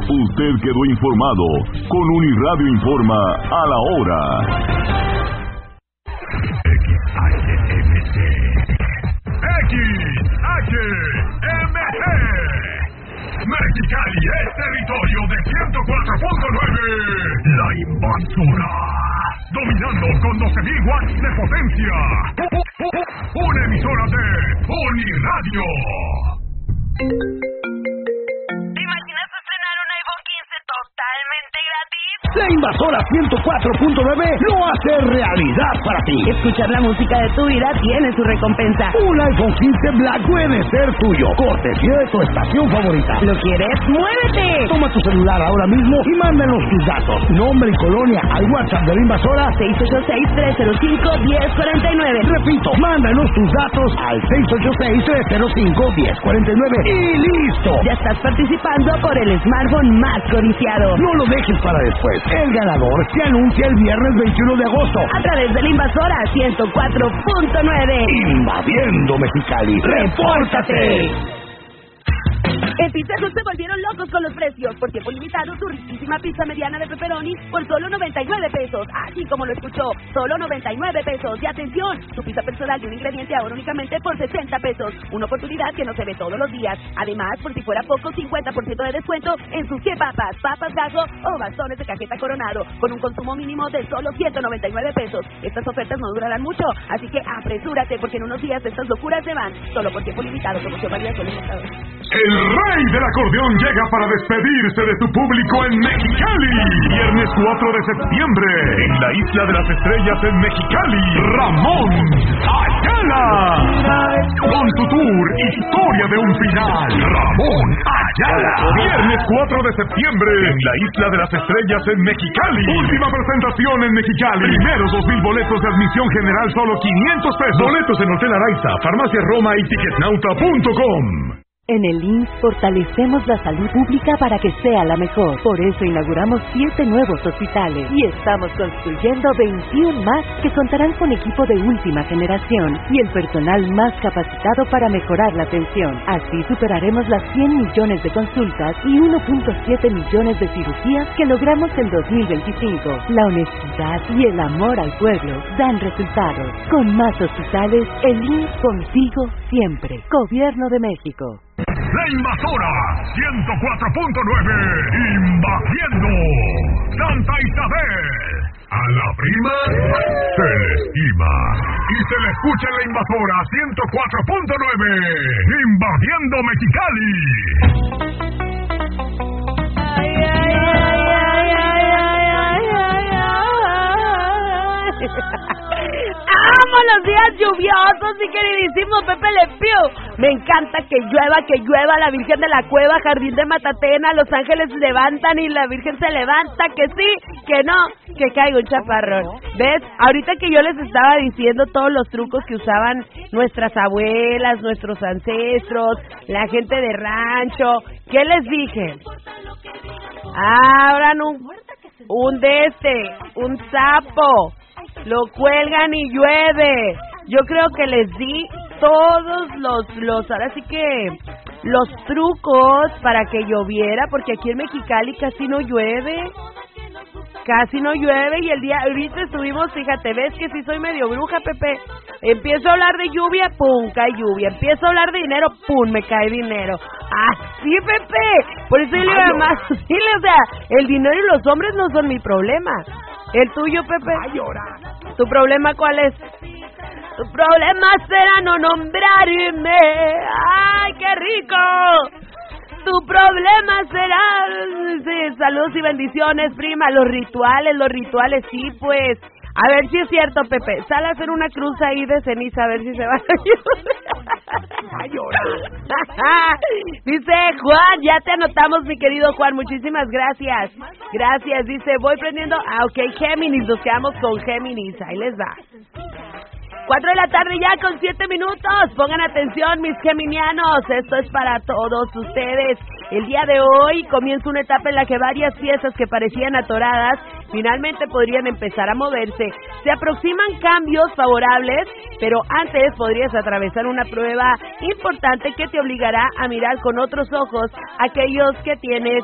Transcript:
Usted quedó informado con Uniradio Informa a la hora. XHMC. XHMC. Mexicali es territorio de 104.9. La Invasora. Dominando con 12.000 watts de potencia. Una emisora de Uniradio. ¿Te imaginas estrenar un iPhone 15 totalmente gratis? La Invasora 104.9 lo hace realidad para ti. Escuchar la música de tu vida tiene su recompensa. Un iPhone 15 Black puede ser tuyo, cortesía de tu estación favorita. ¿Lo quieres? ¡Muévete! Toma tu celular ahora mismo y mándanos tus datos, nombre y colonia al WhatsApp de la Invasora 686-305-1049. Repito, mándanos tus datos al 686-305-1049 y listo. Ya estás participando por el smartphone más codiciado. No lo dejes para después. El ganador se anuncia el viernes 21 de agosto a través de la Invasora 104.9. Invadiendo Mexicali. ¡Repórtate! En Pizzeros se volvieron locos con los precios. Por tiempo limitado, tu riquísima pizza mediana de pepperoni por solo 99 pesos. Así como lo escuchó, solo 99 pesos. Y atención, tu pizza personal de un ingrediente ahora únicamente por 60 pesos. Una oportunidad que no se ve todos los días. Además, por si fuera poco, 50% de descuento en sus papas, gajo o bastones de cajeta Coronado, con un consumo mínimo de solo 199 pesos. Estas ofertas no durarán mucho, así que apresúrate, porque en unos días estas locuras se van. Solo por tiempo limitado, promoción válida solo en Estados Unidos. El rey del acordeón llega para despedirse de su público en Mexicali. Viernes 4 de septiembre, en la Isla de las Estrellas en Mexicali, Ramón Ayala. Con su tour Historia de un Final, Ramón Ayala. Viernes 4 de septiembre, en la Isla de las Estrellas en Mexicali. Última presentación en Mexicali. Primeros 2,000 boletos de admisión general, solo 500 pesos. Boletos en Hotel Araiza, Farmacia Roma y Ticketnauta.com. En el IMSS fortalecemos la salud pública para que sea la mejor. Por eso inauguramos 7 nuevos hospitales y estamos construyendo 21 más que contarán con equipo de última generación y el personal más capacitado para mejorar la atención. Así superaremos las 100 millones de consultas y 1.7 millones de cirugías que logramos en 2025. La honestidad y el amor al pueblo dan resultados. Con más hospitales, el IMSS contigo siempre. Gobierno de México. La Invasora 104.9, invadiendo Santa Isabel. A la prima se le estima y se le escucha en la Invasora 104.9, invadiendo Mexicali. ¡Amo los días lluviosos, mi queridísimo Pepe Le Pew! Me encanta que llueva, la Virgen de la Cueva, Jardín de Matatena, los ángeles se levantan y la Virgen se levanta, que sí, que no, que caiga un chaparrón. ¿Ves? Ahorita que yo les estaba diciendo todos los trucos que usaban nuestras abuelas, nuestros ancestros, la gente de rancho, ¿qué les dije? Abran un sapo, lo cuelgan y llueve. Yo creo que les di todos los ahora sí que los trucos para que lloviera, porque aquí en Mexicali casi no llueve y el día ahorita estuvimos, fíjate, ves que sí soy medio bruja, Pepe. Empiezo a hablar de lluvia, pum, cae lluvia. Empiezo a hablar de dinero, pum, me cae dinero. Así, Pepe. Por eso yo le digo más, sí, o sea, el dinero y los hombres no son mi problema. ¿El tuyo, Pepe? ¿Tu problema cuál es? Tu problema será no nombrarme. ¡Ay, qué rico! Tu problema será... Sí, saludos y bendiciones, prima. Los rituales, sí, pues. A ver si es cierto, Pepe. Sal a hacer una cruz ahí de ceniza, a ver si se va a llorar. Dice Juan, ya te anotamos, mi querido Juan. Muchísimas gracias. Gracias, dice, voy prendiendo... ok, Géminis, nos quedamos con Géminis. Ahí les va. 4 de la tarde ya con 7 minutos. Pongan atención, mis geminianos. Esto es para todos ustedes. El día de hoy comienza una etapa en la que varias piezas que parecían atoradas finalmente podrían empezar a moverse. Se aproximan cambios favorables, pero antes podrías atravesar una prueba importante que te obligará a mirar con otros ojos aquellos que tienes